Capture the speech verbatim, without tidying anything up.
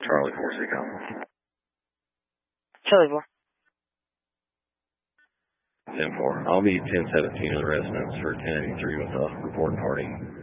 Charlie four C com. Charlie four. ten four. I'll be ten seventeen of the residence for ten eighty-three with a reporting party.